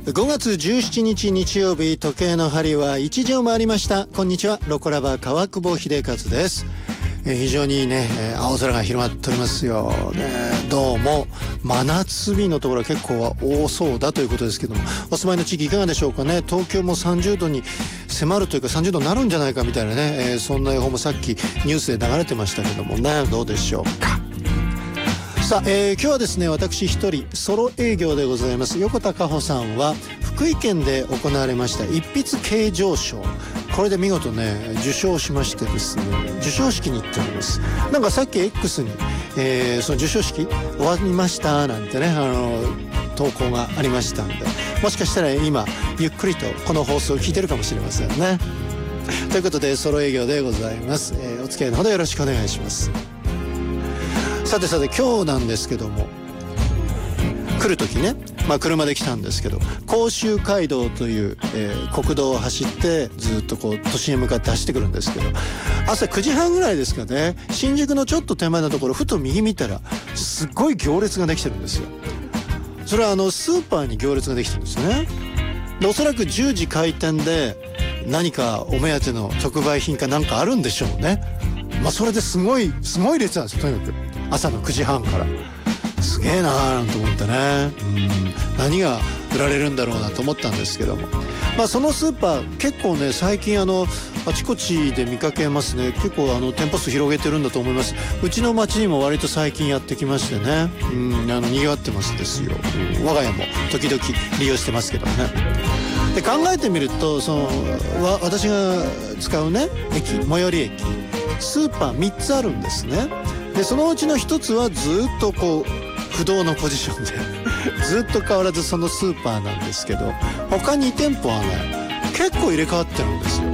5月17日日曜日、時計の針は1時を回りました。こんにちは、ロコラバ川久保秀和です。非常にね、青空が広がっておりますよ、どうも真夏日のところは結構多そうだということですけども、お住まいの地域いかがでしょうかね。東京も30度に迫るというか30度になるんじゃないかみたいなね、そんな予報もさっきニュースで流れてましたけどもね、どうでしょうか。さあ、今日はですね、私一人ソロ営業でございます。横田加穂さんは福井県で行われました一筆啓上賞、これで見事ね受賞しましてですね、授賞式に行っております。なんかさっき X に、その授賞式終わりましたなんてね、投稿がありましたんで、もしかしたら今ゆっくりとこの放送を聞いてるかもしれませんね。ということでソロ営業でございます。お付き合いのほどよろしくお願いします。さて今日なんですけども、来る時ね、車で来たんですけど、甲州街道という、国道を走ってずっとこう都心へ向かって走ってくるんですけど、朝9時半ぐらいですかね、新宿のちょっと手前のところふと右見たらすっごい行列ができてるんですよ。それはスーパーに行列ができてるんですよね。でおそらく10時開店で何かお目当ての特売品かなんかあるんでしょうね。それですごい列なんですよ。とにかく朝の9時半からすげえなーなんて思ってね、何が売られるんだろうなと思ったんですけども、そのスーパー結構ね最近あちこちで見かけますね。結構店舗数広げてるんだと思います。うちの町にも割と最近やってきましてね、賑わってますですよ。我が家も時々利用してますけどね。で考えてみると、私が使うね駅、最寄り駅、スーパー3つあるんですね。でそのうちの1つはずっとこう不動のポジションでずっと変わらずそのスーパーなんですけど、他2店舗はね結構入れ替わってるんですよ。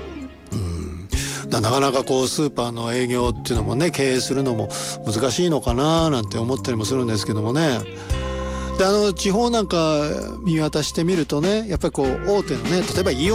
なかなかこうスーパーの営業っていうのもね、経営するのも難しいのかななんて思ったりもするんですけどもね。で地方なんか見渡してみるとね、やっぱりこう大手のね、例えばイオン